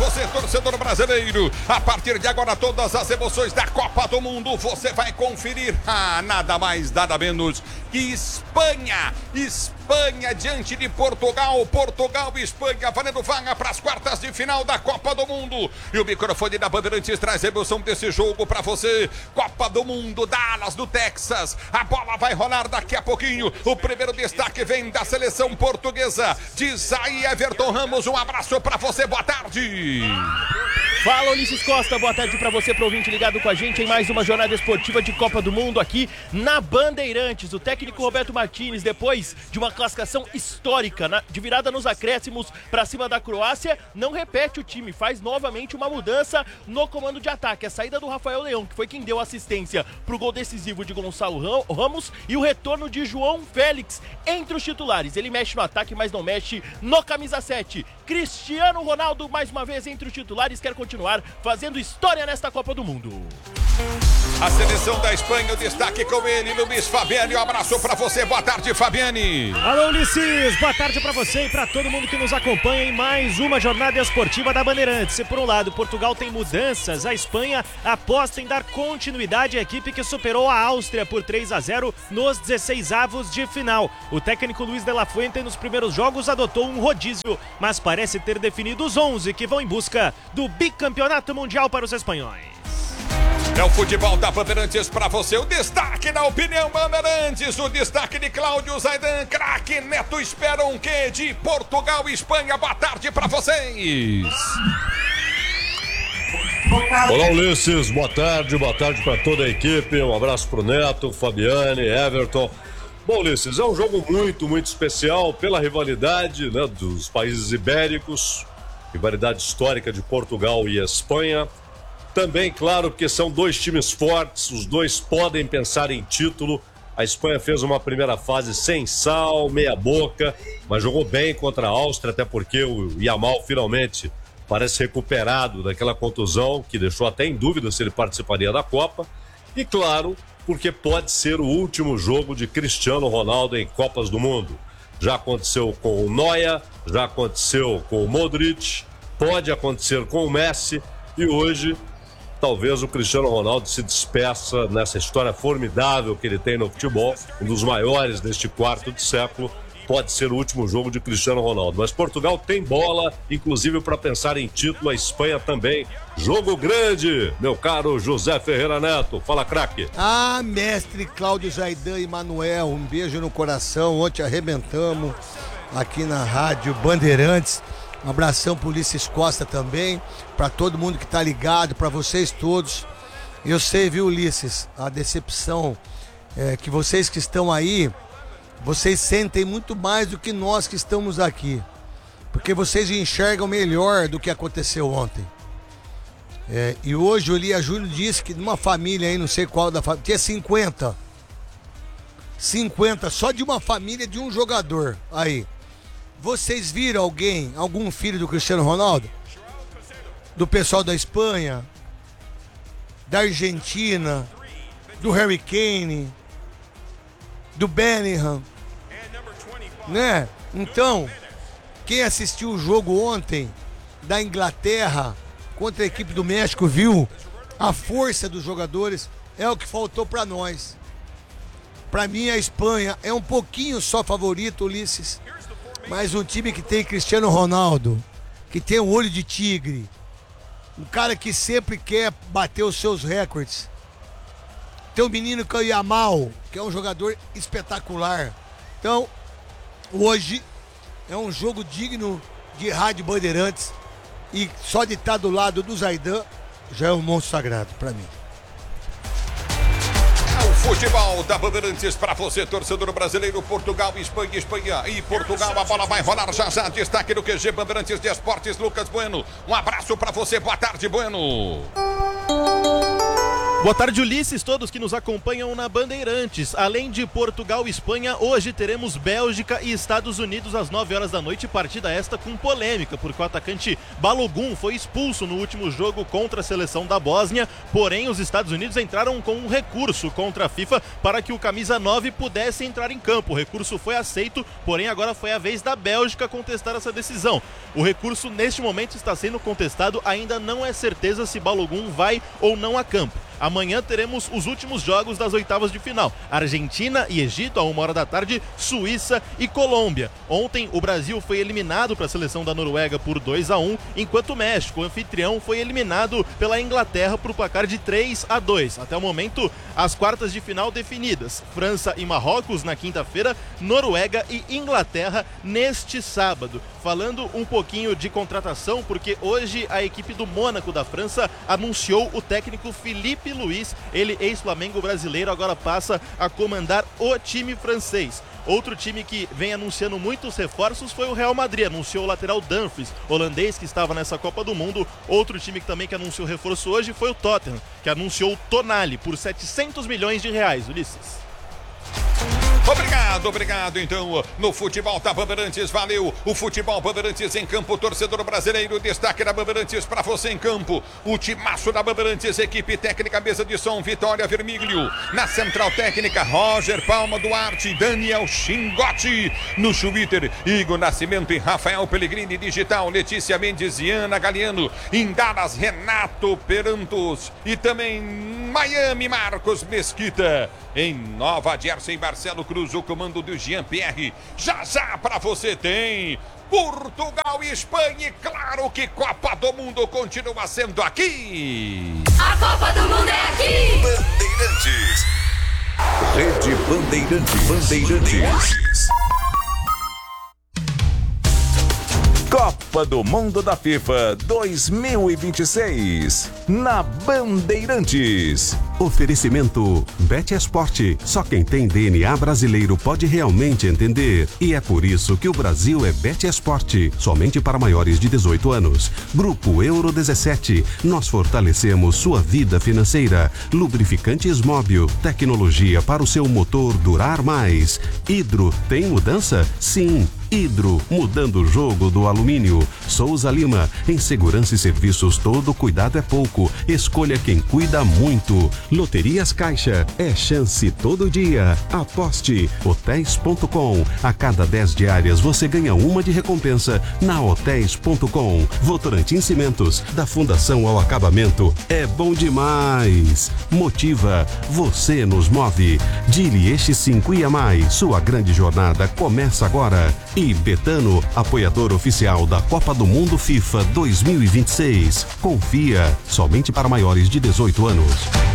você, torcedor brasileiro. A partir de agora, todas as emoções da Copa do Mundo você vai conferir. Nada mais, nada menos que Espanha. Espanha diante de Portugal. Portugal e Espanha valendo vaga para as quartas de final da Copa do Mundo. E o microfone da Bandeirantes traz a emoção desse jogo para você. Copa do Mundo, Dallas, do Texas. A bola vai rolar daqui a pouquinho. O primeiro destaque vem da seleção portuguesa. Diz aí, Everton Ramos, um abraço para você. Boa tarde. Fala, Ulisses Costa, boa tarde para você, pro ouvinte ligado com a gente em mais uma jornada esportiva de Copa do Mundo aqui na Bandeirantes. O técnico Roberto Martínez, depois de uma classificação histórica de virada nos acréscimos para cima da Croácia, não repete o time, faz novamente uma mudança no comando de ataque. A saída do Rafael Leão, que foi quem deu assistência pro gol decisivo de Gonçalo Ramos, e o retorno de João Félix entre os titulares. Ele mexe no ataque, mas não mexe no camisa 7. Cristiano Ronaldo, mais uma vez entre os titulares, quer continuar fazendo história nesta Copa do Mundo. A seleção da Espanha, o destaque com ele, Luiz Fabiani. Um abraço pra você, boa tarde, Fabiani. Alô, Ulisses, boa tarde pra você e pra todo mundo que nos acompanha em mais uma jornada esportiva da Bandeirantes. E por um lado, Portugal tem mudanças, a Espanha aposta em dar continuidade à equipe que superou a Áustria por 3-0 nos 16avos de final. O técnico Luis de la Fuente nos primeiros jogos adotou um rodízio, mas parece ter definido os 11 que vão em busca do bicampeonato mundial para os espanhóis. É o futebol da Bandeirantes pra você. O destaque na opinião Bandeirantes. O destaque de Cláudio Zaidan. Craque Neto esperam o quê? De Portugal e Espanha. Boa tarde pra vocês. Olá, Ulisses. Boa tarde pra toda a equipe. Um abraço pro Neto, Fabiane, Everton. Bom, Ulisses, é um jogo muito especial pela rivalidade, né, dos países ibéricos. Rivalidade histórica de Portugal e Espanha. Também, claro, porque são dois times fortes, os dois podem pensar em título. A Espanha fez uma primeira fase sem sal, meia boca, mas jogou bem contra a Áustria, até porque o Yamal finalmente parece recuperado daquela contusão que deixou até em dúvida se ele participaria da Copa. E claro, porque pode ser o último jogo de Cristiano Ronaldo em Copas do Mundo. Já aconteceu com o Neuer, já aconteceu com o Modric, pode acontecer com o Messi e hoje talvez o Cristiano Ronaldo se despeça nessa história formidável que ele tem no futebol, um dos maiores deste quarto de século. Pode ser o último jogo de Cristiano Ronaldo. Mas Portugal tem bola, inclusive para pensar em título, a Espanha também. Jogo grande, meu caro José Ferreira Neto. Fala, craque. Mestre Cláudio Zaidan e Manuel, um beijo no coração. Ontem arrebentamos aqui na Rádio Bandeirantes. Um abração pro Ulisses Costa também, para todo mundo que tá ligado, para vocês todos. Eu sei, viu, Ulisses, a decepção que vocês que estão aí, vocês sentem muito mais do que nós que estamos aqui, porque vocês enxergam melhor do que aconteceu ontem. E hoje o Elia Júnior disse que numa família aí, não sei qual da família, tinha 50 só de uma família de um jogador aí. Vocês viram algum filho do Cristiano Ronaldo? Do pessoal da Espanha? Da Argentina? Do Harry Kane? Do Bellingham? Né? Então, quem assistiu o jogo ontem da Inglaterra contra a equipe do México viu a força dos jogadores. É o que faltou para nós. Para mim, a Espanha é um pouquinho só favorito, Ulisses. Mas um time que tem Cristiano Ronaldo, que tem um olho de tigre, um cara que sempre quer bater os seus recordes. Tem um menino que é o Yamal, que é um jogador espetacular. Então, hoje é um jogo digno de Rádio Bandeirantes. E só de estar do lado do Zaidan já é um monstro sagrado para mim. Futebol da Bandeirantes para você, torcedor brasileiro. Portugal, Espanha e Portugal. A bola vai rolar já. Destaque do QG Bandeirantes de Esportes, Lucas Bueno. Um abraço para você, boa tarde, Bueno. Boa tarde, Ulisses, todos que nos acompanham na Bandeirantes. Além de Portugal e Espanha, hoje teremos Bélgica e Estados Unidos às 9 horas da noite, partida esta com polêmica, porque o atacante Balogun foi expulso no último jogo contra a seleção da Bósnia, porém os Estados Unidos entraram com um recurso contra a FIFA para que o camisa 9 pudesse entrar em campo. O recurso foi aceito, porém agora foi a vez da Bélgica contestar essa decisão. O recurso neste momento está sendo contestado, ainda não é certeza se Balogun vai ou não a campo. Amanhã teremos os últimos jogos das oitavas de final. Argentina e Egito, à 1 hora da tarde, Suíça e Colômbia. Ontem, o Brasil foi eliminado para a seleção da Noruega por 2-1, enquanto o México, o anfitrião, foi eliminado pela Inglaterra por placar de 3-2. Até o momento, as quartas de final definidas. França e Marrocos na quinta-feira, Noruega e Inglaterra neste sábado. Falando um pouquinho de contratação, porque hoje a equipe do Mônaco da França anunciou o técnico Filipe Luiz, ele ex-Flamengo brasileiro, agora passa a comandar o time francês. Outro time que vem anunciando muitos reforços foi o Real Madrid, anunciou o lateral Dumfries, holandês, que estava nessa Copa do Mundo. Outro time que também anunciou reforço hoje foi o Tottenham, que anunciou o Tonali por 700 milhões de reais, Ulisses. Obrigado, então, no futebol da Bandeirantes, valeu, o futebol Bandeirantes em campo, torcedor brasileiro, destaque da Bandeirantes para você em campo, o timaço da Bandeirantes, equipe técnica, mesa de som, Vitória Vermílio, na central técnica, Roger Palma Duarte, Daniel Xingotti, no Twitter, Igor Nascimento e Rafael Pellegrini, digital, Letícia Mendes e Ana Galeano, em Dallas, Renato Perantos, e também Miami, Marcos Mesquita, em Nova Jersey, Marcelo Cruz, o comando do Jean-Pierre. Já para você tem Portugal e Espanha, e claro que Copa do Mundo continua sendo aqui. A Copa do Mundo é aqui. Bandeirantes. Rede Bandeirantes. Copa do Mundo da FIFA 2026 na Bandeirantes. Oferecimento Bet Esporte. Só quem tem DNA brasileiro pode realmente entender. E é por isso que o Brasil é Bet Esporte. Somente para maiores de 18 anos. Grupo Euro 17. Nós fortalecemos sua vida financeira. Lubrificantes Móbil. Tecnologia para o seu motor durar mais. Hidro. Tem mudança? Sim. Hidro, mudando o jogo do alumínio. Souza Lima, em segurança e serviços todo cuidado é pouco. Escolha quem cuida muito. Loterias Caixa, é chance todo dia. Aposte. Hotéis.com. A cada 10 diárias você ganha uma de recompensa na Hotéis.com. Votorantim Cimentos, da fundação ao acabamento. É bom demais. Motiva, você nos move. Dili Eixo 5 e a mais. Sua grande jornada começa agora. E Betano, apoiador oficial da Copa do Mundo FIFA 2026. Confia, somente para maiores de 18 anos.